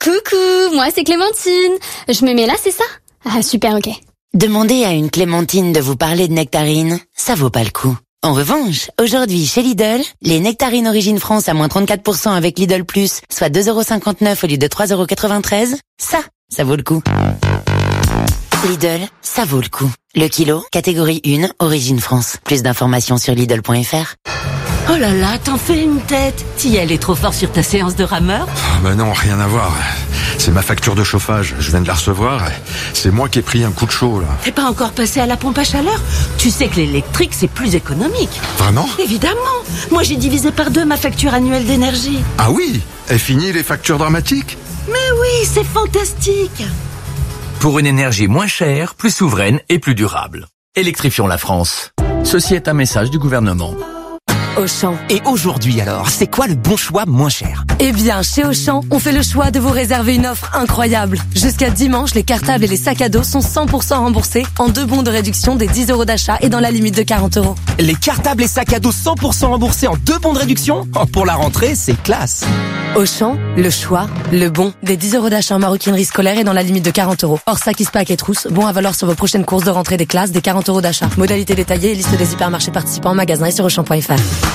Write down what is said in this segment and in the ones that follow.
Coucou, moi c'est Clémentine. Je me mets là, c'est ça? Ah super, ok. Demander à une Clémentine de vous parler de nectarines, ça vaut pas le coup. En revanche, aujourd'hui chez Lidl, les nectarines Origine France à moins 34% avec Lidl Plus, soit 2,59€ au lieu de 3,93€, ça vaut le coup. Lidl, ça vaut le coup. Le kilo, catégorie 1, Origine France. Plus d'informations sur Lidl.fr. Oh là là, t'en fais une tête. T'y allais trop fort sur ta séance de rameur? Bah non, rien à voir. C'est ma facture de chauffage. Je viens de la recevoir. C'est moi qui ai pris un coup de chaud, là. T'es pas encore passé à la pompe à chaleur? Tu sais que l'électrique, c'est plus économique. Vraiment? Évidemment. Moi, j'ai divisé par 2 ma facture annuelle d'énergie. Ah oui? Est fini les factures dramatiques? Mais oui, c'est fantastique. Pour une énergie moins chère, plus souveraine et plus durable. Électrifions la France. Ceci est un message du gouvernement. Auchan. Et aujourd'hui alors, c'est quoi le bon choix moins cher? Eh bien, chez Auchan, on fait le choix de vous réserver une offre incroyable. Jusqu'à dimanche, les cartables et les sacs à dos sont 100% remboursés en 2 bons de réduction des 10€ d'achat et dans la limite de 40€. Les cartables et sacs à dos 100% remboursés en 2 bons de réduction? Oh, pour la rentrée, c'est classe. Auchan, le choix, le bon, des 10€ d'achat en maroquinerie scolaire et dans la limite de 40€. Hors sac, pack et trousse, bon à valoir sur vos prochaines courses de rentrée des classes, des 40€ d'achat. Modalité détaillée et liste des hypermarchés participants en magasin et sur Auchan.fr.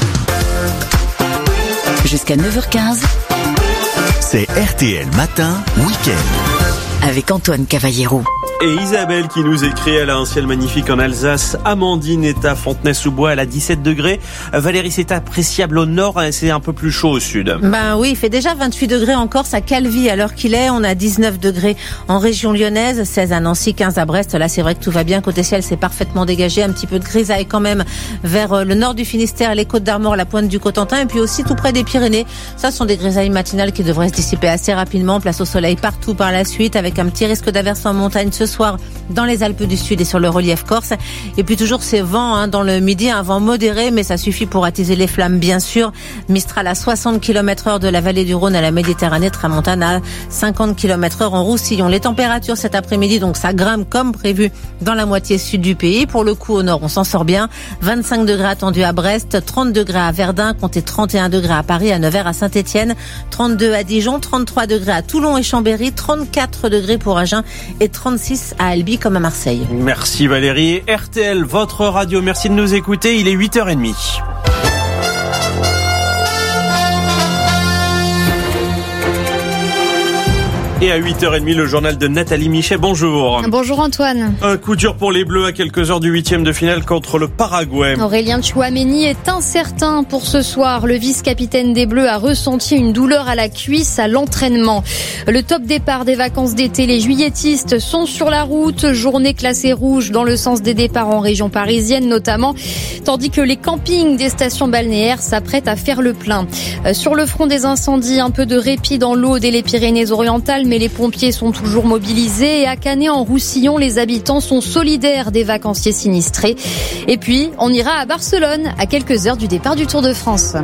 Jusqu'à 9h15, c'est RTL Matin, Week-end. avec Antoine Cavallero. Et Isabelle qui nous écrit, elle a un ciel magnifique en Alsace. Amandine est à Fontenay-sous-Bois, elle a 17 degrés. Valérie, c'est appréciable au nord, c'est un peu plus chaud au sud. Ben oui, il fait déjà 28 degrés en Corse, à Calvi à l'heure qu'il est. On a 19 degrés en région lyonnaise, 16 à Nancy, 15 à Brest. Là, c'est vrai que tout va bien. Côté ciel, c'est parfaitement dégagé. Un petit peu de grisaille quand même vers le nord du Finistère, les Côtes d'Armor, la pointe du Cotentin et puis aussi tout près des Pyrénées. Ça, ce sont des grisailles matinales qui devraient se dissiper assez rapidement. Place au soleil partout par la suite avec un petit risque d'averse en montagne ce soir dans les Alpes du Sud et sur le relief corse. Et puis toujours ces vents dans le midi, un vent modéré, mais ça suffit pour attiser les flammes bien sûr. Mistral à 60 km/h de la vallée du Rhône à la Méditerranée, tramontane à 50 km/h en Roussillon. Les températures cet après-midi, donc ça grimpe comme prévu dans la moitié sud du pays. Pour le coup au nord, on s'en sort bien. 25 degrés attendus à Brest, 30 degrés à Verdun, comptez 31 degrés à Paris, à Nevers, à Saint-Étienne, 32 à Dijon, 33 degrés à Toulon et Chambéry, 34 degrés pour Agen et 36 à Albi comme à Marseille. Merci Valérie. RTL, votre radio, merci de nous écouter. Il est 8h30. Et à 8h30, le journal de Nathalie Michet. Bonjour. Bonjour Antoine. Un coup dur pour les Bleus à quelques heures du 8e de finale contre le Paraguay. Aurélien Tchouaméni est incertain pour ce soir. Le vice-capitaine des Bleus a ressenti une douleur à la cuisse à l'entraînement. Le top départ des vacances d'été, les juilletistes sont sur la route. Journée classée rouge dans le sens des départs en région parisienne notamment, tandis que les campings des stations balnéaires s'apprêtent à faire le plein. Sur le front des incendies, un peu de répit dans l'Aude et les Pyrénées-Orientales, mais les pompiers sont toujours mobilisés et à Canet en Roussillon, les habitants sont solidaires des vacanciers sinistrés. Et puis, on ira à Barcelone à quelques heures du départ du Tour de France.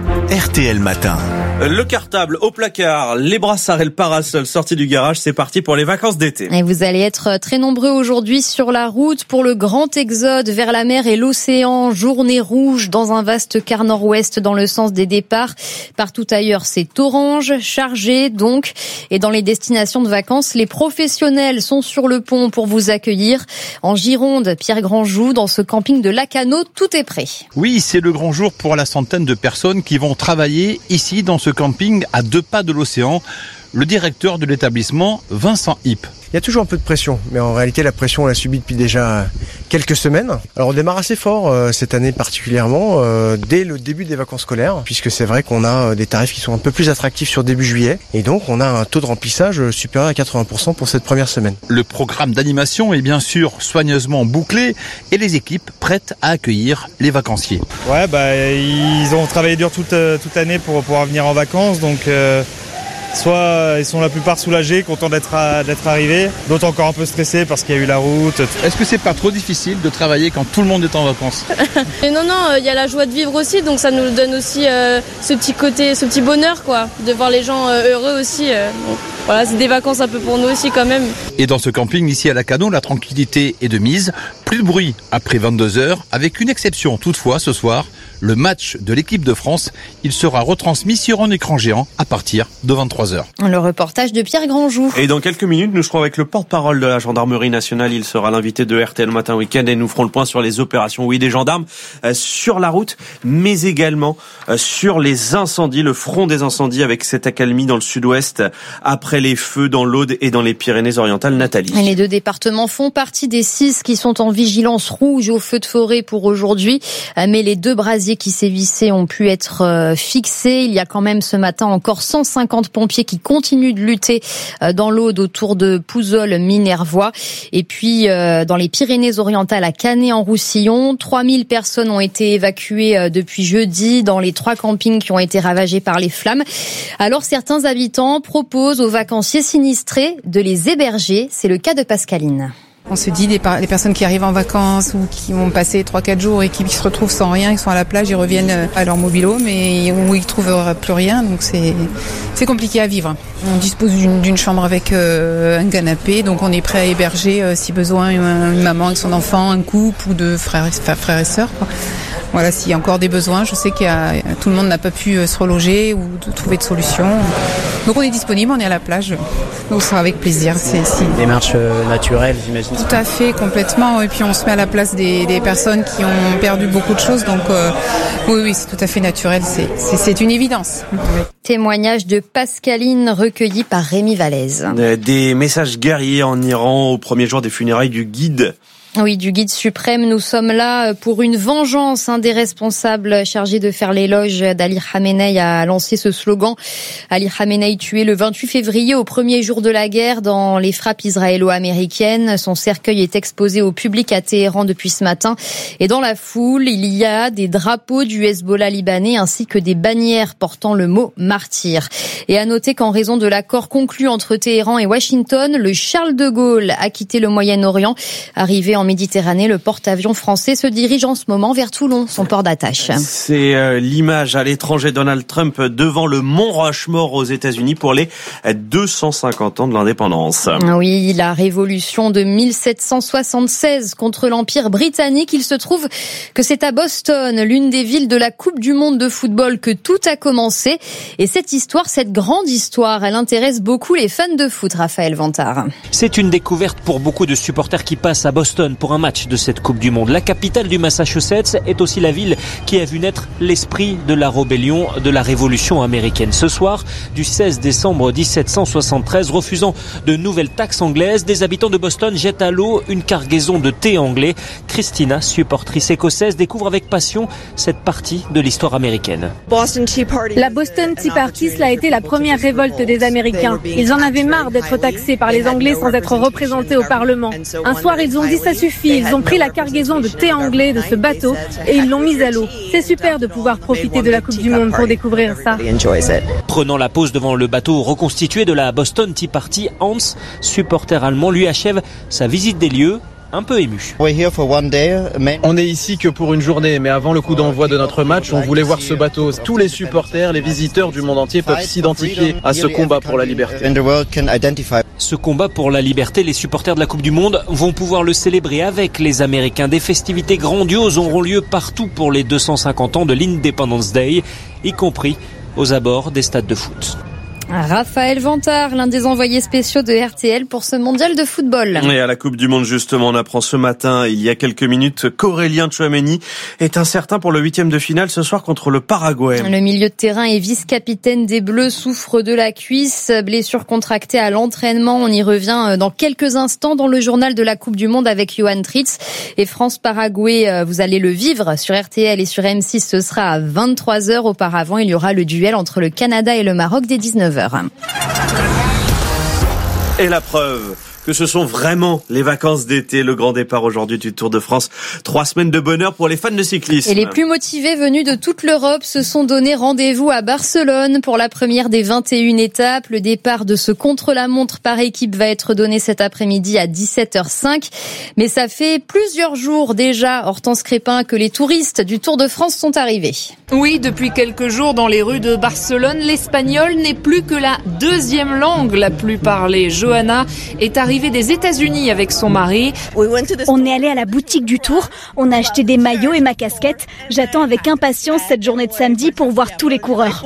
RTL Matin. Le cartable au placard, les brassards et le parasol sortis du garage, c'est parti pour les vacances d'été. Et vous allez être très nombreux aujourd'hui sur la route pour le grand exode vers la mer et l'océan. Journée rouge dans un vaste quart nord-ouest dans le sens des départs. Partout ailleurs, c'est orange, chargé donc. Et dans les destinations de vacances, les professionnels sont sur le pont pour vous accueillir. En Gironde, Pierre Grandjou, dans ce camping de Lacanau, tout est prêt. Oui, c'est le grand jour pour la centaine de personnes qui vont travailler ici dans ce camping à 2 pas de l'océan. Le directeur de l'établissement, Vincent Hipp. Il y a toujours un peu de pression, mais en réalité la pression on l'a subie depuis déjà quelques semaines. Alors on démarre assez fort cette année particulièrement, dès le début des vacances scolaires, puisque c'est vrai qu'on a des tarifs qui sont un peu plus attractifs sur début juillet, et donc on a un taux de remplissage supérieur à 80% pour cette première semaine. Le programme d'animation est bien sûr soigneusement bouclé et les équipes prêtes à accueillir les vacanciers. Ouais, ils ont travaillé dur toute l'année pour pouvoir venir en vacances, donc soit ils sont la plupart soulagés, contents d'être arrivés, d'autres encore un peu stressés parce qu'il y a eu la route. Est-ce que c'est pas trop difficile de travailler quand tout le monde est en vacances? Et non, il y a la joie de vivre aussi, donc ça nous donne aussi ce petit côté, ce petit bonheur quoi, de voir les gens heureux aussi. Bon, voilà, c'est des vacances un peu pour nous aussi quand même. Et dans ce camping ici à Lacanau, la tranquillité est de mise. Plus de bruit après 22h, avec une exception toutefois ce soir. Le match de l'équipe de France, il sera retransmis sur un écran géant à partir de 23h. Le reportage de Pierre Grandjoux. Et dans quelques minutes, nous serons avec le porte-parole de la gendarmerie nationale. Il sera l'invité de RTL Matin Week-end et nous ferons le point sur les opérations des gendarmes sur la route, mais également sur les incendies, le front des incendies avec cette accalmie dans le sud-ouest après les feux dans l'Aude et dans les Pyrénées-Orientales. Nathalie. Les 2 départements font partie des 6 qui sont en vigilance rouge au feu de forêt pour aujourd'hui, mais les 2 brasiers qui sévissaient ont pu être fixés. Il y a quand même ce matin encore 150 pompiers qui continuent de lutter dans l'Aude autour de Pouzol, Minervois. Et puis dans les Pyrénées-Orientales à Canet-en-Roussillon, 3000 personnes ont été évacuées depuis jeudi dans les 3 campings qui ont été ravagés par les flammes. Alors certains habitants proposent aux vacanciers sinistrés de les héberger. C'est le cas de Pascaline. On se dit, les personnes qui arrivent en vacances ou qui vont passer 3-4 jours et qui se retrouvent sans rien, qui sont à la plage, ils reviennent à leur mobilo, mais où ils trouvent plus rien, donc c'est compliqué à vivre. On dispose d'une chambre avec un canapé, donc on est prêt à héberger si besoin une maman avec son enfant, un couple ou 2 frères et sœurs, quoi. Voilà, s'il y a encore des besoins, je sais tout le monde n'a pas pu se reloger ou trouver de solution. Donc on est disponible, on est à la plage, donc ce sera avec plaisir. C'est démarche naturelle, j'imagine. Tout à fait, complètement. Et puis on se met à la place des personnes qui ont perdu beaucoup de choses, donc oui, c'est tout à fait naturel, c'est une évidence. Témoignage de Pascaline recueilli par Rémi Vallès. Des messages guerriers en Iran au premier jour des funérailles du guide. Oui, du guide suprême. Nous sommes là pour une vengeance. Un des responsables chargés de faire l'éloge d'Ali Khamenei a lancé ce slogan. Ali Khamenei tué le 28 février au premier jour de la guerre dans les frappes israélo-américaines. Son cercueil est exposé au public à Téhéran depuis ce matin. Et dans la foule, il y a des drapeaux du Hezbollah libanais ainsi que des bannières portant le mot martyr. Et à noter qu'en raison de l'accord conclu entre Téhéran et Washington, le Charles de Gaulle a quitté le Moyen-Orient. Arrivé en Méditerranée, le porte-avions français se dirige en ce moment vers Toulon, son port d'attache. C'est l'image à l'étranger. Donald Trump devant le Mont Rushmore aux États-Unis pour les 250 ans de l'indépendance. Oui, la révolution de 1776 contre l'Empire britannique. Il se trouve que c'est à Boston, l'une des villes de la Coupe du monde de football, que tout a commencé. Et cette histoire, cette grande histoire, elle intéresse beaucoup les fans de foot, Raphaël Vantard. C'est une découverte pour beaucoup de supporters qui passent à Boston pour un match de cette Coupe du Monde. La capitale du Massachusetts est aussi la ville qui a vu naître l'esprit de la rébellion de la Révolution américaine. Ce soir, du 16 décembre 1773, refusant de nouvelles taxes anglaises, des habitants de Boston jettent à l'eau une cargaison de thé anglais. Christina, supportrice écossaise, découvre avec passion cette partie de l'histoire américaine. La Boston Tea Party, cela a été la première révolte des Américains. Ils en avaient marre d'être taxés par les Anglais sans être représentés au Parlement. Un soir, ils ont dit ça suffit. Ils ont pris la cargaison de thé anglais de ce bateau et ils l'ont mise à l'eau. C'est super de pouvoir profiter de la Coupe du Monde pour découvrir ça. Prenant la pause devant le bateau reconstitué de la Boston Tea Party, Hans, supporter allemand, lui achève sa visite des lieux. Un peu ému. On n'est ici que pour une journée, mais avant le coup d'envoi de notre match, on voulait voir ce bateau. Tous les supporters, les visiteurs du monde entier peuvent s'identifier à ce combat pour la liberté. Ce combat pour la liberté, les supporters de la Coupe du Monde vont pouvoir le célébrer avec les Américains. Des festivités grandioses auront lieu partout pour les 250 ans de l'Independence Day, y compris aux abords des stades de foot. Raphaël Vantard, l'un des envoyés spéciaux de RTL pour ce mondial de football. Et à la Coupe du Monde, justement, on apprend ce matin, il y a quelques minutes, qu'Aurélien Tchouameni est incertain pour le 8e de finale ce soir contre le Paraguay. Le milieu de terrain et vice-capitaine des Bleus souffre de la cuisse, blessure contractée à l'entraînement. On y revient dans quelques instants dans le journal de la Coupe du Monde avec Johan Tritz. Et France-Paraguay, vous allez le vivre sur RTL et sur M6, ce sera à 23h. Auparavant, il y aura le duel entre le Canada et le Maroc dès 19h. Et la preuve que ce sont vraiment les vacances d'été, le grand départ aujourd'hui du Tour de France. 3 semaines de bonheur pour les fans de cyclisme. Et les plus motivés venus de toute l'Europe se sont donné rendez-vous à Barcelone pour la première des 21 étapes. Le départ de ce contre-la-montre par équipe va être donné cet après-midi à 17h05. Mais ça fait plusieurs jours déjà, Hortense Crépin, que les touristes du Tour de France sont arrivés. Oui, depuis quelques jours dans les rues de Barcelone, l'espagnol n'est plus que la 2e langue la plus parlée. Johanna est arrivée arrivée des États-Unis avec son mari. On est allé à la boutique du Tour, on a acheté des maillots et ma casquette. J'attends avec impatience cette journée de samedi pour voir tous les coureurs.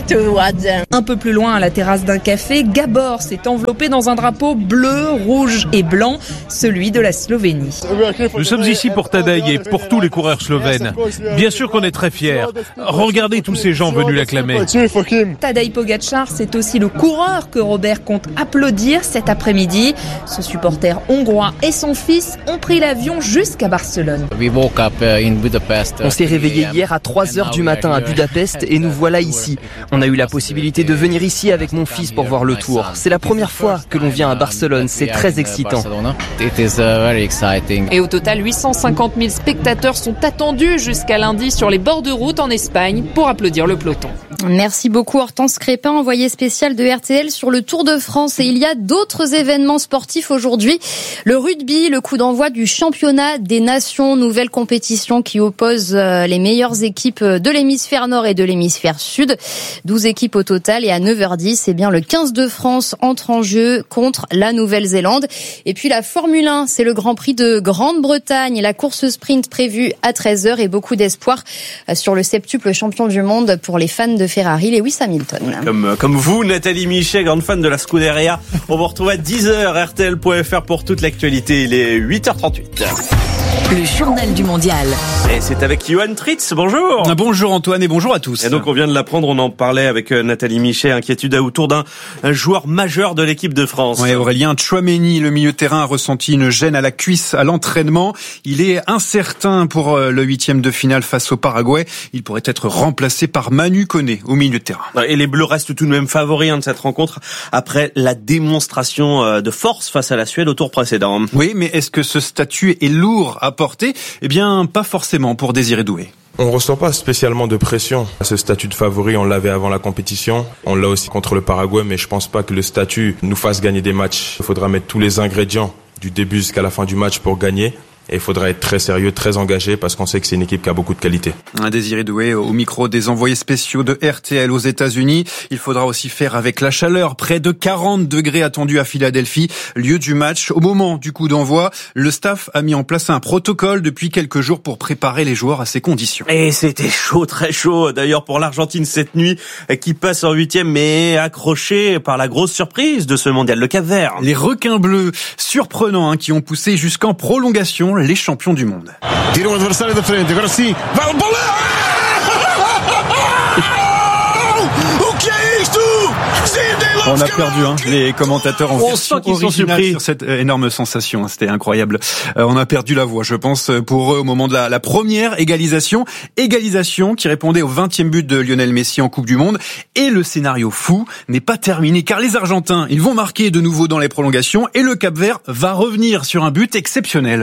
Un peu plus loin, à la terrasse d'un café, Gabor s'est enveloppé dans un drapeau bleu, rouge et blanc, celui de la Slovénie. Nous sommes ici pour Tadej et pour tous les coureurs slovènes. Bien sûr qu'on est très fiers. Regardez tous ces gens venus l'acclamer. Tadej Pogačar, c'est aussi le coureur que Robert compte applaudir cet après-midi. Ce supporter hongrois et son fils ont pris l'avion jusqu'à Barcelone. On s'est réveillé hier à 3h du matin à Budapest et nous voilà ici. On a eu la possibilité de venir ici avec mon fils pour voir le Tour. C'est la première fois que l'on vient à Barcelone, c'est très excitant. Et au total, 850 000 spectateurs sont attendus jusqu'à lundi sur les bords de route en Espagne pour applaudir le peloton. Merci beaucoup Hortense Crépin, envoyé spécial de RTL sur le Tour de France. Et il y a d'autres événements sportifs aujourd'hui. Le rugby, le coup d'envoi du championnat des nations, nouvelle compétition qui oppose les meilleures équipes de l'hémisphère nord et de l'hémisphère sud. 12 équipes au total et à 9h10, eh bien le 15 de France entre en jeu contre la Nouvelle-Zélande. Et puis la Formule 1, c'est le Grand Prix de Grande-Bretagne. La course sprint prévue à 13h et beaucoup d'espoir sur le septuple champion du monde pour les fans de Ferrari, Lewis Hamilton. Comme vous, Nathalie Michet, grande fan de la Scuderia. On vous retrouve à 10h, RTL.fr pour toute l'actualité. Il est 8h38. Le journal du mondial. Et c'est avec Johan Tritz. Bonjour. Bonjour Antoine et bonjour à tous. Et donc on vient de l'apprendre, on en parlait avec Nathalie Michet, inquiétude autour d'un joueur majeur de l'équipe de France. Ouais, Aurélien Tchouaméni, le milieu de terrain, a ressenti une gêne à la cuisse à l'entraînement. Il est incertain pour le 8e de finale face au Paraguay. Il pourrait être remplacé par Manu Koné au milieu de terrain. Et les Bleus restent tout de même favoris de cette rencontre après la démonstration de force face à la Suède au tour précédent. Oui, mais est-ce que ce statut est lourd à porter ? Eh bien, pas forcément pour Désiré Doué. On ressent pas spécialement de pression. Ce statut de favori, on l'avait avant la compétition. On l'a aussi contre le Paraguay, mais je pense pas que le statut nous fasse gagner des matchs. Il faudra mettre tous les ingrédients du début jusqu'à la fin du match pour gagner. Et il faudra être très sérieux, très engagé, parce qu'on sait que c'est une équipe qui a beaucoup de qualité. Désiré Doué au micro des envoyés spéciaux de RTL aux États-Unis. Il faudra aussi faire avec la chaleur. Près de 40 degrés attendus à Philadelphie, lieu du match. Au moment du coup d'envoi, le staff a mis en place un protocole depuis quelques jours pour préparer les joueurs à ces conditions. Et c'était chaud, très chaud. D'ailleurs pour l'Argentine cette nuit, qui passe en 8e, mais accroché par la grosse surprise de ce mondial, le Cap-Vert. Les requins bleus, surprenants, qui ont poussé jusqu'en prolongation les champions du monde. Tira un avversario de frente, agora sim, vai o bola! O que é isto? On a perdu, les commentateurs ont sont surpris sur cette énorme sensation, c'était incroyable. On a perdu la voix, je pense, pour eux au moment de la première égalisation qui répondait au 20e but de Lionel Messi en Coupe du Monde. Et le scénario fou n'est pas terminé, car les Argentins, ils vont marquer de nouveau dans les prolongations et le Cap-Vert va revenir sur un but exceptionnel.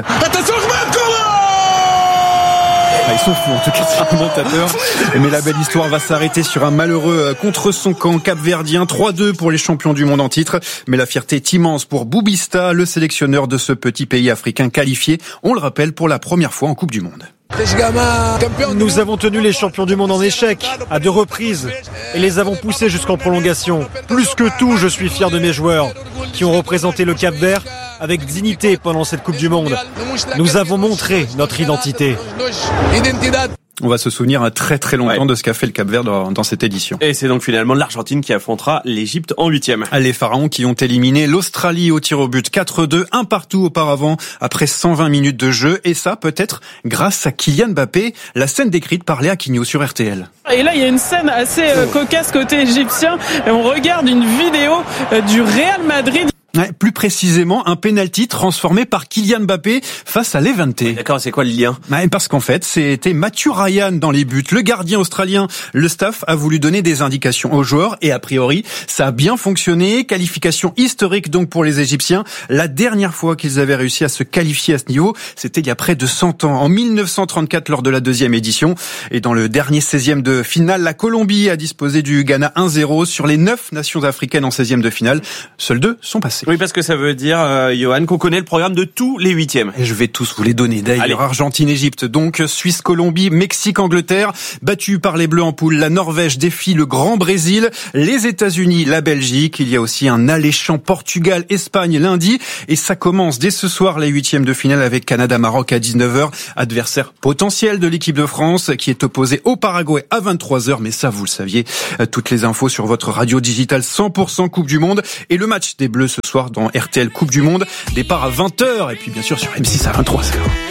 Ils sont fous en tout cas ces commentateurs. Mais la belle histoire va s'arrêter sur un malheureux contre son camp capverdien. 3-2 pour les champions du monde en titre. Mais la fierté est immense pour Boubista, le sélectionneur de ce petit pays africain qualifié, on le rappelle, pour la première fois en Coupe du Monde. Nous avons tenu les champions du monde en échec à 2 reprises et les avons poussés jusqu'en prolongation. Plus que tout, je suis fier de mes joueurs qui ont représenté le Cap-Vert avec dignité pendant cette Coupe du Monde. Nous avons montré notre identité. On va se souvenir très très longtemps de ce qu'a fait le Cap-Vert dans cette édition. Et c'est donc finalement l'Argentine qui affrontera l'Égypte en 8e. Les Pharaons qui ont éliminé l'Australie au tir au but 4-2, un partout auparavant après 120 minutes de jeu. Et ça peut-être grâce à Kylian Mbappé, la scène décrite par Léa Quignaud sur RTL. Et là il y a une scène assez cocasse côté égyptien. Et on regarde une vidéo du Real Madrid. Plus précisément, un penalty transformé par Kylian Mbappé face à Levante. D'accord, c'est quoi le lien ? Parce qu'en fait, c'était Matthew Ryan dans les buts, le gardien australien. Le staff a voulu donner des indications aux joueurs et a priori, ça a bien fonctionné. Qualification historique donc pour les Égyptiens. La dernière fois qu'ils avaient réussi à se qualifier à ce niveau, c'était il y a près de 100 ans, en 1934 lors de la 2e édition. Et dans le dernier 16e de finale, la Colombie a disposé du Ghana 1-0 sur les 9 nations africaines en 16e de finale. Seules 2 sont passées. Oui, parce que ça veut dire, Johan, qu'on connaît le programme de tous les 8e. Et je vais tous vous les donner. D'ailleurs, Argentine-Égypte, donc Suisse-Colombie, Mexique-Angleterre, battu par les Bleus en poule. La Norvège défie le Grand Brésil, les États-Unis, la Belgique. Il y a aussi un alléchant Portugal-Espagne lundi. Et ça commence dès ce soir, les 8e de finale avec Canada-Maroc à 19h. Adversaire potentiel de l'équipe de France qui est opposé au Paraguay à 23h. Mais ça, vous le saviez. Toutes les infos sur votre radio digitale 100% Coupe du Monde. Et le match des Bleus ce soir dans RTL Coupe du Monde. Départ à 20h. Et puis bien sûr sur M6 à 23h.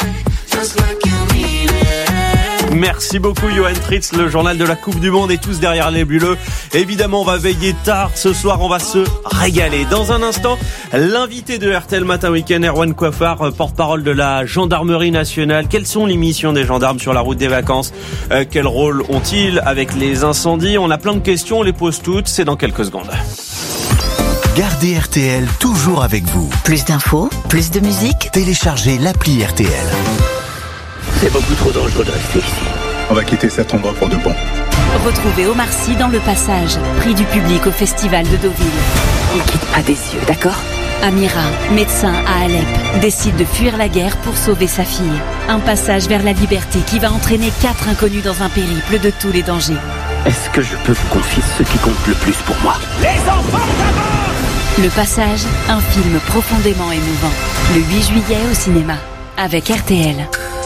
Merci beaucoup Johan Tritz, le journal de la Coupe du Monde et tous derrière les Bleus. Évidemment, on va veiller tard ce soir, on va se régaler. Dans un instant, l'invité de RTL Matin Week-end, Erwan Coiffard, porte-parole de la Gendarmerie nationale. Quelles sont les missions des gendarmes sur la route des vacances ? Quel rôle ont-ils avec les incendies ? On a plein de questions, on les pose toutes, c'est dans quelques secondes. Gardez RTL toujours avec vous. Plus d'infos, plus de musique. Téléchargez l'appli RTL. C'est beaucoup trop dangereux de rester ici. On va quitter cet endroit pour de bon. Retrouvez Omar Sy dans Le Passage, prix du public au Festival de Deauville. On quitte pas des yeux, d'accord ? Amira, médecin à Alep, décide de fuir la guerre pour sauver sa fille. Un passage vers la liberté qui va entraîner 4 inconnus dans un périple de tous les dangers. Est-ce que je peux vous confier ce qui compte le plus pour moi ? Les enfants d'abord ! Le Passage, un film profondément émouvant. Le 8 juillet au cinéma, avec RTL.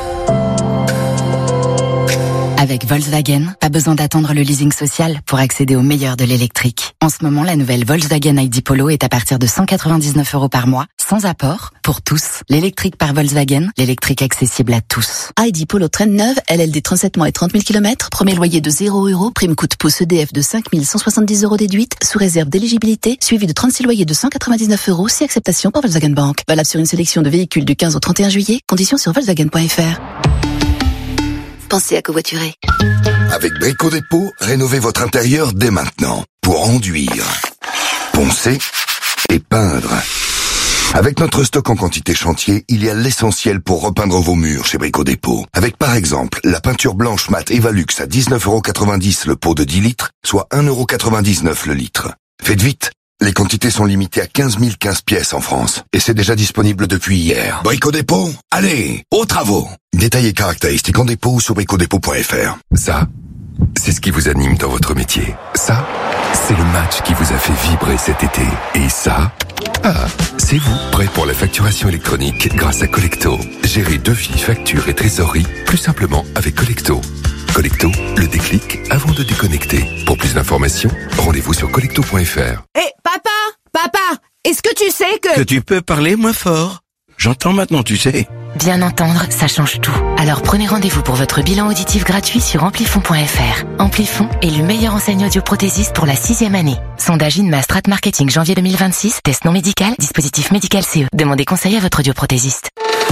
Avec Volkswagen, pas besoin d'attendre le leasing social pour accéder au meilleur de l'électrique. En ce moment, la nouvelle Volkswagen ID Polo est à partir de 199 € par mois, sans apport, pour tous. L'électrique par Volkswagen, l'électrique accessible à tous. ID Polo traîne neuve, LLD 37 mois et 30 000 km, premier loyer de 0 €, prime coup de pouce EDF de 5 170 € déduite, sous réserve d'éligibilité, suivi de 36 loyers de 199 €, si acceptation par Volkswagen Bank. Valable sur une sélection de véhicules du 15 au 31 juillet, conditions sur Volkswagen.fr. Pensez à covoiturer. Avec Brico Dépôt, rénovez votre intérieur dès maintenant pour enduire, poncer et peindre. Avec notre stock en quantité chantier, il y a l'essentiel pour repeindre vos murs chez Brico Dépôt. Avec par exemple la peinture blanche mat Evalux à 19,90 € le pot de 10 litres, soit 1,99 € le litre. Faites vite, les quantités sont limitées à 15 015 pièces en France. Et c'est déjà disponible depuis hier. Brico Dépôt, allez, aux travaux. Détails et caractéristiques en dépôt ou sur bricodépôt.fr. Ça, c'est ce qui vous anime dans votre métier. Ça, c'est le match qui vous a fait vibrer cet été. Et ça, c'est vous, prêt pour la facturation électronique grâce à Collecto. Gérez devis, factures et trésorerie plus simplement avec Collecto. Collecto, le déclic avant de déconnecter. Pour plus d'informations, rendez-vous sur collecto.fr. Hé, papa, est-ce que tu sais que tu peux parler moins fort? J'entends maintenant, tu sais. Bien entendre, ça change tout. Alors prenez rendez-vous pour votre bilan auditif gratuit sur amplifon.fr. Amplifon est le meilleur enseigne audioprothésiste pour la 6e année. Sondage INMA Strat Marketing janvier 2026. Test non médical, dispositif médical CE. Demandez conseil à votre audioprothésiste.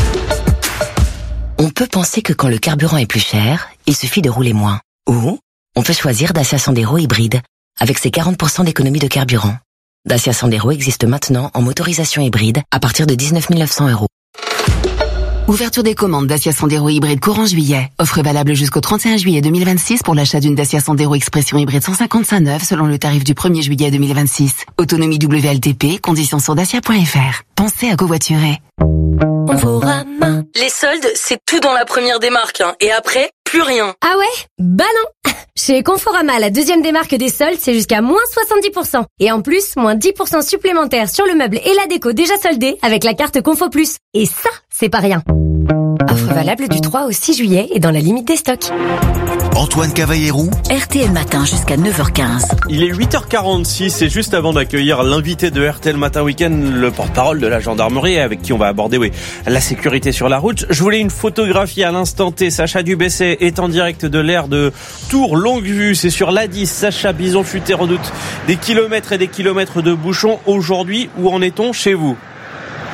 On peut penser que quand le carburant est plus cher, il suffit de rouler moins. Ou on peut choisir Dacia Sandero hybride, avec ses 40% d'économie de carburant. Dacia Sandero existe maintenant en motorisation hybride à partir de 19 900 €. Ouverture des commandes Dacia Sandero hybride courant juillet. Offre valable jusqu'au 31 juillet 2026 pour l'achat d'une Dacia Sandero Expression hybride 155 neuve selon le tarif du 1er juillet 2026. Autonomie WLTP, conditions sur dacia.fr. Pensez à covoiturer. Conforama. Les soldes, c'est tout dans la première démarque, et après, plus rien. Ah ouais? Bah non. Chez Conforama, la deuxième démarque des soldes, c'est jusqu'à moins 70%. Et en plus, moins 10% supplémentaires sur le meuble et la déco déjà soldés avec la carte Confo Plus. Et ça, c'est pas rien. Offre valable du 3 au 6 juillet et dans la limite des stocks. Antoine Cavallero. RTL Matin jusqu'à 9h15. Il est 8h46 et juste avant d'accueillir l'invité de RTL Matin Week-end, le porte-parole de la gendarmerie avec qui on va aborder la sécurité sur la route. Je voulais une photographie à l'instant T. Sacha Dubesset est en direct de l'aire de Tours, longue vue. C'est sur l'A10. Sacha, Bison Futé redoute des kilomètres et des kilomètres de bouchons. Aujourd'hui, où en est-on chez vous ?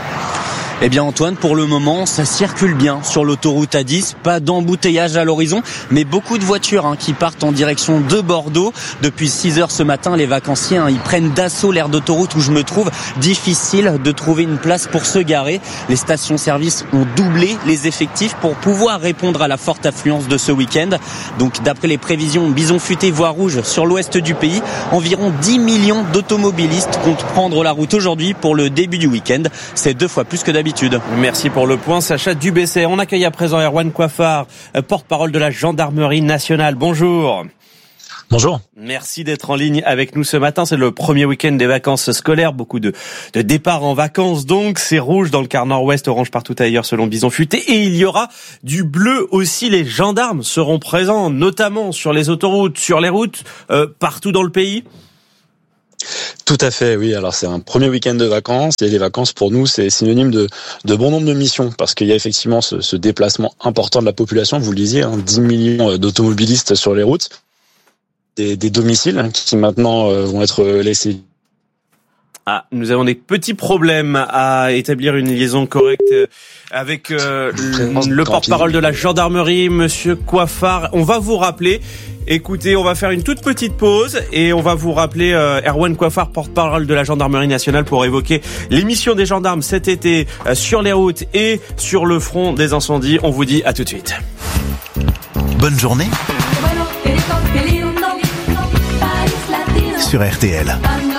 Eh bien Antoine, pour le moment, ça circule bien sur l'autoroute A10. Pas d'embouteillage à l'horizon, mais beaucoup de voitures qui partent en direction de Bordeaux. Depuis 6h ce matin, les vacanciers ils prennent d'assaut l'aire d'autoroute où je me trouve. Difficile de trouver une place pour se garer. Les stations-service ont doublé les effectifs pour pouvoir répondre à la forte affluence de ce week-end. Donc d'après les prévisions Bison Futé voie rouge sur l'ouest du pays, environ 10 millions d'automobilistes comptent prendre la route aujourd'hui pour le début du week-end. C'est 2 fois plus que d'habitude. Merci pour le point, Sacha Dubesset. On accueille à présent Erwan Coiffard, porte-parole de la Gendarmerie nationale. Bonjour. Bonjour. Merci d'être en ligne avec nous ce matin. C'est le premier week-end des vacances scolaires. Beaucoup de départs en vacances donc. C'est rouge dans le quart nord-ouest, orange partout ailleurs selon Bison Futé. Et il y aura du bleu aussi. Les gendarmes seront présents, notamment sur les autoroutes, sur les routes, partout dans le pays. Tout à fait, oui. Alors c'est un premier week-end de vacances et les vacances pour nous c'est synonyme de bon nombre de missions parce qu'il y a effectivement ce déplacement important de la population. Vous le disiez, 10 millions d'automobilistes sur les routes, des domiciles qui maintenant vont être laissés. Nous avons des petits problèmes à établir une liaison correcte avec le porte-parole de la gendarmerie, Monsieur Coiffard. On va vous rappeler. Écoutez, on va faire une toute petite pause et on va vous rappeler Erwan Coiffard, porte-parole de la Gendarmerie nationale, pour évoquer les missions des gendarmes cet été sur les routes et sur le front des incendies. On vous dit à tout de suite. Bonne journée sur RTL.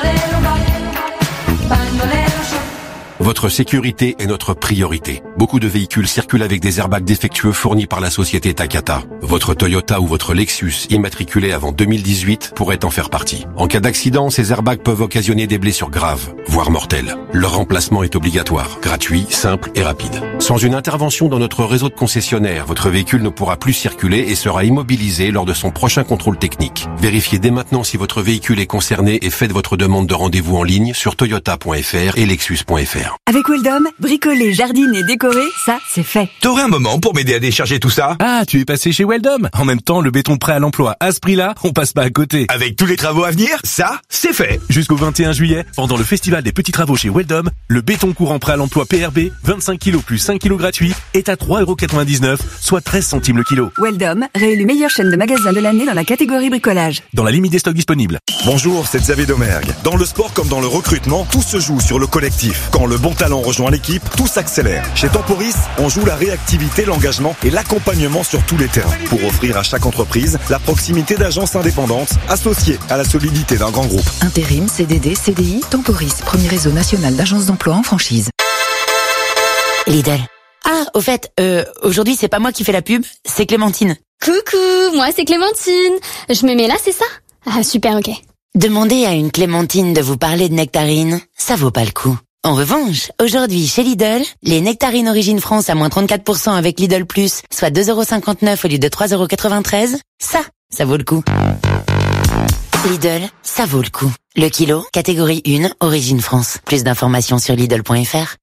Votre sécurité est notre priorité. Beaucoup de véhicules circulent avec des airbags défectueux fournis par la société Takata. Votre Toyota ou votre Lexus immatriculé avant 2018 pourrait en faire partie. En cas d'accident, ces airbags peuvent occasionner des blessures graves, voire mortelles. Leur remplacement est obligatoire, gratuit, simple et rapide. Sans une intervention dans notre réseau de concessionnaires, votre véhicule ne pourra plus circuler et sera immobilisé lors de son prochain contrôle technique. Vérifiez dès maintenant si votre véhicule est concerné et faites votre demande de rendez-vous en ligne sur toyota.fr et lexus.fr. Avec Weldom, bricoler, jardiner, décorer, ça, c'est fait. T'aurais un moment pour m'aider à décharger tout ça? Ah, tu es passé chez Weldom. En même temps, le béton prêt à l'emploi, à ce prix-là, on passe pas à côté. Avec tous les travaux à venir, ça, c'est fait. Jusqu'au 21 juillet, pendant le festival des petits travaux chez Weldom, le béton courant prêt à l'emploi PRB, 25 kg plus 5 kg gratuits, est à 3,99 €, soit 13 centimes le kilo. Weldom, réélu meilleure chaîne de magasins de l'année dans la catégorie bricolage. Dans la limite des stocks disponibles. Bonjour, c'est Xavier Domergue. Dans le sport comme dans le recrutement, tout se joue sur le collectif. Quand le bon talent rejoint l'équipe, tout s'accélère. Chez Temporis, on joue la réactivité, l'engagement et l'accompagnement sur tous les terrains pour offrir à chaque entreprise la proximité d'agences indépendantes associées à la solidité d'un grand groupe. Intérim, CDD, CDI, Temporis, premier réseau national d'agences d'emploi en franchise. Lidl. Ah, au fait, aujourd'hui c'est pas moi qui fais la pub, c'est Clémentine. Coucou, moi c'est Clémentine. Je me mets là, c'est ça? Ah super, ok. Demandez à une Clémentine de vous parler de nectarines, ça vaut pas le coup. En revanche, aujourd'hui chez Lidl, les nectarines Origine France à moins 34% avec Lidl Plus, soit 2,59 € au lieu de 3,93 €, ça vaut le coup. Lidl, ça vaut le coup. Le kilo, catégorie 1, Origine France. Plus d'informations sur Lidl.fr.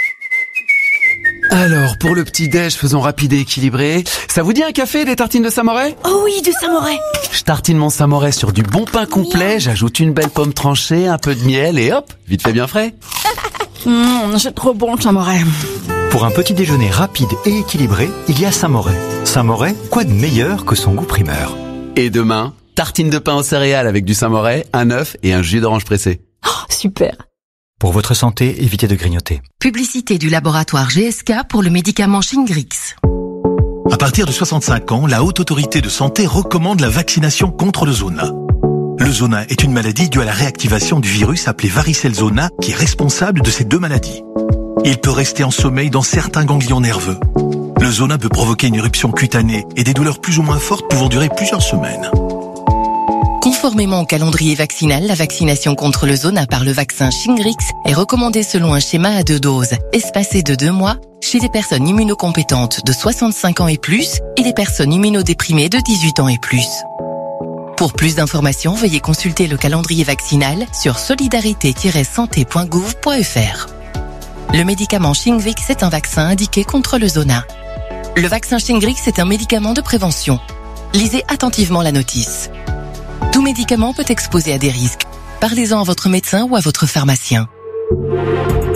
Alors, pour le petit-déj, faisons rapide et équilibré. Ça vous dit un café, des tartines de Saint-Moret? Oh oui, du Saint-Moret. Je tartine mon Saint-Moret sur du bon pain complet, j'ajoute une belle pomme tranchée, un peu de miel et hop, vite fait bien frais. C'est trop bon le Saint-Moret. Pour un petit déjeuner rapide et équilibré, il y a Saint-Moret. Saint-Moret, quoi de meilleur que son goût primeur? Et demain, tartine de pain aux céréales avec du Saint-Moret, un œuf et un jus d'orange pressé. Oh, super. Pour votre santé, évitez de grignoter. Publicité du laboratoire GSK pour le médicament Shingrix. À partir de 65 ans, la Haute Autorité de Santé recommande la vaccination contre le zona. Le zona est une maladie due à la réactivation du virus appelé varicelle zona qui est responsable de ces deux maladies. Il peut rester en sommeil dans certains ganglions nerveux. Le zona peut provoquer une éruption cutanée et des douleurs plus ou moins fortes pouvant durer plusieurs semaines. Conformément au calendrier vaccinal, la vaccination contre le zona par le vaccin Shingrix est recommandée selon un schéma à 2 doses, espacé de 2 mois, chez les personnes immunocompétentes de 65 ans et plus et les personnes immunodéprimées de 18 ans et plus. Pour plus d'informations, veuillez consulter le calendrier vaccinal sur solidarité-santé.gouv.fr. Le médicament Shingrix est un vaccin indiqué contre le zona. Le vaccin Shingrix est un médicament de prévention. Lisez attentivement la notice. Tout médicament peut exposer à des risques. Parlez-en à votre médecin ou à votre pharmacien.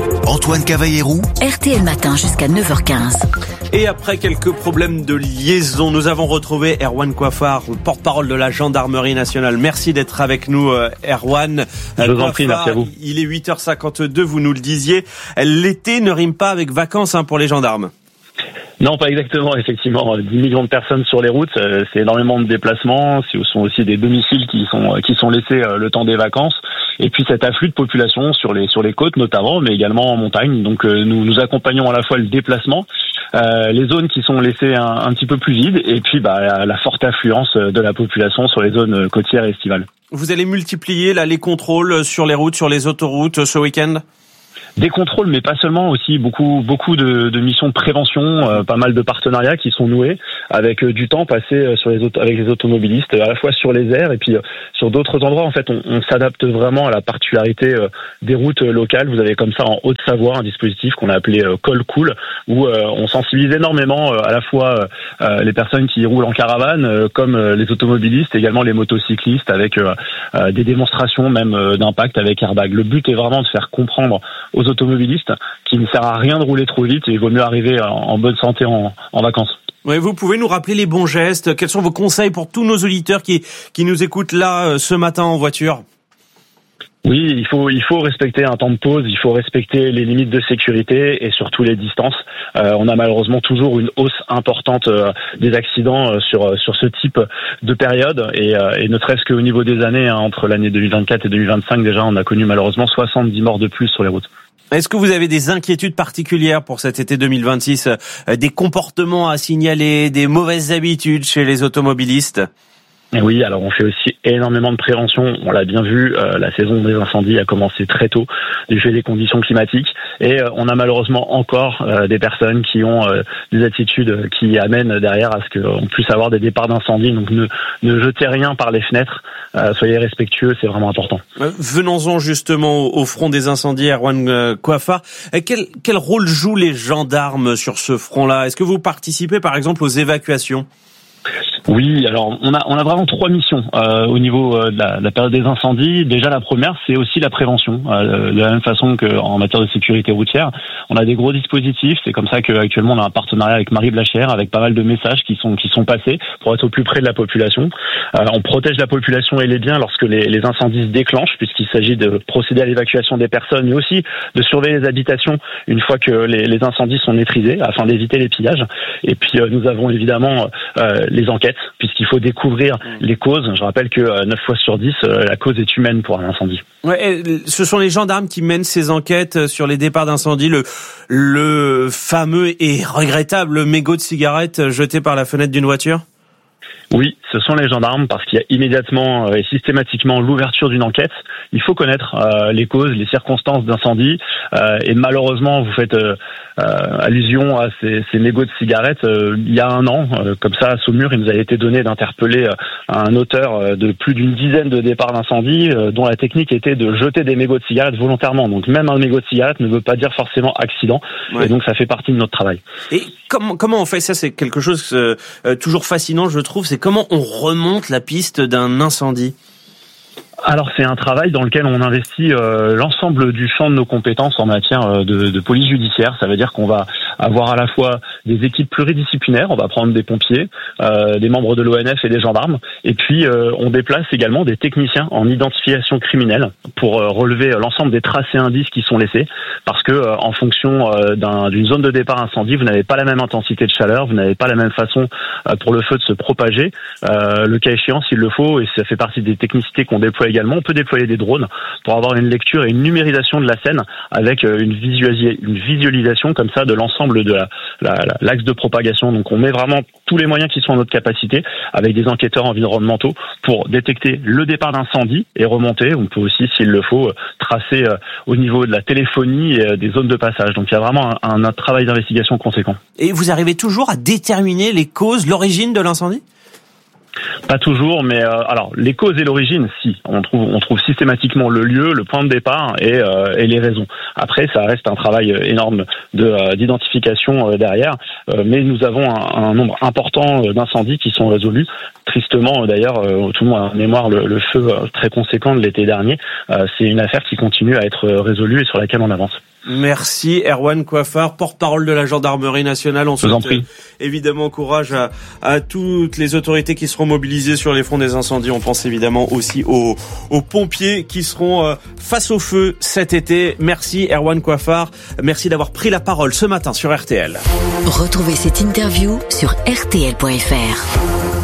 Antoine Cavallero. RTL Matin jusqu'à 9h15. Et après quelques problèmes de liaison, nous avons retrouvé Erwan Coiffard, porte-parole de la Gendarmerie nationale. Merci d'être avec nous, Erwan. Je vous en prie, merci à vous. Il est 8h52, vous nous le disiez. L'été ne rime pas avec vacances pour les gendarmes. Non, pas exactement, effectivement. 10 millions de personnes sur les routes, c'est énormément de déplacements. Ce sont aussi des domiciles qui sont laissés le temps des vacances. Et puis cet afflux de population sur les côtes notamment, mais également en montagne. Donc nous accompagnons à la fois le déplacement, les zones qui sont laissées un petit peu plus vides, et puis la forte affluence de la population sur les zones côtières et estivales. Vous allez multiplier les contrôles sur les routes, sur les autoroutes ce week-end ? Des contrôles, mais pas seulement, aussi beaucoup de missions de prévention, pas mal de partenariats qui sont noués avec du temps passé avec les automobilistes, à la fois sur les aires et puis sur d'autres endroits. En fait, on s'adapte vraiment à la particularité des routes locales. Vous avez comme ça en Haute-Savoie un dispositif qu'on a appelé Col Cool, où on sensibilise énormément à la fois les personnes qui roulent en caravane, comme les automobilistes, également les motocyclistes, avec des démonstrations même d'impact avec airbag. Le but est vraiment de faire comprendre aux automobilistes qu'il ne sert à rien de rouler trop vite et il vaut mieux arriver en bonne santé en vacances. Oui, vous pouvez nous rappeler les bons gestes? Quels sont vos conseils pour tous nos auditeurs qui nous écoutent là ce matin en voiture? Oui, il faut respecter un temps de pause, il faut respecter les limites de sécurité et surtout les distances. On a malheureusement toujours une hausse importante des accidents sur ce type de période et ne serait-ce qu'au niveau des années, entre l'année 2024 et 2025 déjà, on a connu malheureusement 70 morts de plus sur les routes. Est-ce que vous avez des inquiétudes particulières pour cet été 2026, des comportements à signaler, des mauvaises habitudes chez les automobilistes? Oui, alors on fait aussi énormément de prévention. On l'a bien vu, la saison des incendies a commencé très tôt, du fait des conditions climatiques. Et on a malheureusement encore des personnes qui ont des attitudes qui amènent derrière à ce qu'on puisse avoir des départs d'incendie. Donc ne jetez rien par les fenêtres, soyez respectueux, c'est vraiment important. Venons-en justement au front des incendies, Erwan Coiffard. Quel rôle jouent les gendarmes sur ce front-là? Est-ce que vous participez par exemple aux évacuations? Oui, alors on a vraiment trois missions au niveau de la période des incendies. Déjà la première, c'est aussi la prévention. De la même façon qu'en matière de sécurité routière, on a des gros dispositifs. C'est comme ça qu'actuellement on a un partenariat avec Marie Blachère, avec pas mal de messages qui sont passés pour être au plus près de la population. On protège la population et les biens lorsque les incendies se déclenchent, puisqu'il s'agit de procéder à l'évacuation des personnes, mais aussi de surveiller les habitations une fois que les incendies sont maîtrisés, afin d'éviter les pillages. Et puis nous avons évidemment les enquêtes, puisqu'il faut découvrir les causes. Je rappelle que 9 fois sur 10, la cause est humaine pour un incendie. Ouais, ce sont les gendarmes qui mènent ces enquêtes sur les départs d'incendie, le fameux et regrettable mégot de cigarette jeté par la fenêtre d'une voiture? Oui, ce sont les gendarmes, parce qu'il y a immédiatement et systématiquement l'ouverture d'une enquête. Il faut connaître les causes, les circonstances d'incendie, et malheureusement vous faites allusion à ces mégots de cigarettes. Il y a un an, comme ça à Saumur, il nous a été donné d'interpeller un auteur de plus d'une dizaine de départs d'incendie, dont la technique était de jeter des mégots de cigarettes volontairement. Donc même un mégot de cigarette ne veut pas dire forcément accident, ouais. Et donc ça fait partie de notre travail. Et comment on fait ça? C'est quelque chose toujours fascinant, je trouve. C'est comment on remonte la piste d'un incendie? Alors c'est un travail dans lequel on investit l'ensemble du champ de nos compétences en matière de police judiciaire. Ça veut dire qu'on va avoir à la fois des équipes pluridisciplinaires, on va prendre des pompiers, des membres de l'ONF et des gendarmes, et puis on déplace également des techniciens en identification criminelle pour relever l'ensemble des traces et indices qui sont laissés, parce que en fonction d'une zone de départ incendie, vous n'avez pas la même intensité de chaleur, vous n'avez pas la même façon pour le feu de se propager. Le cas échéant, s'il le faut, et ça fait partie des technicités qu'on déploie également, on peut déployer des drones pour avoir une lecture et une numérisation de la scène avec une visualisation comme ça de l'ensemble de l'axe de propagation. Donc on met vraiment tous les moyens qui sont à notre capacité avec des enquêteurs environnementaux pour détecter le départ d'incendie et remonter. On peut aussi, s'il le faut, tracer au niveau de la téléphonie et des zones de passage. Donc il y a vraiment un travail d'investigation conséquent. Et vous arrivez toujours à déterminer les causes, l'origine de l'incendie ? Pas toujours, mais alors les causes et l'origine, si on trouve systématiquement le lieu, le point de départ et les raisons. Après, ça reste un travail énorme d'identification derrière, mais nous avons un nombre important d'incendies qui sont résolus tristement d'ailleurs, tout le monde a en mémoire le feu très conséquent de l'été dernier. C'est une affaire qui continue à être résolue et sur laquelle on avance. Merci Erwan Coiffard, porte-parole de la gendarmerie nationale. On souhaite évidemment courage à toutes les autorités qui seront mobilisées sur les fronts des incendies. On pense évidemment aussi aux pompiers qui seront face au feu cet été. Merci Erwan Coiffard, merci d'avoir pris la parole ce matin sur RTL. Retrouvez cette interview sur rtl.fr.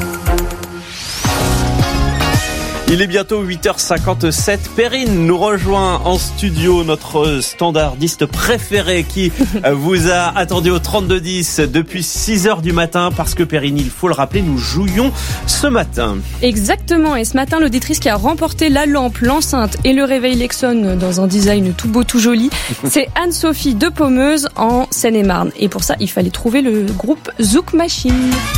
Il est bientôt 8h57. Perrine nous rejoint en studio, notre standardiste préféré qui vous a attendu au 3210 depuis 6h du matin parce que Perrine, il faut le rappeler, nous jouions ce matin. Exactement, et ce matin, l'auditrice qui a remporté la lampe, l'enceinte et le réveil Lexon dans un design tout beau, tout joli, c'est Anne-Sophie de Pommeuse en Seine-et-Marne. Et pour ça, il fallait trouver le groupe Zouk Machine.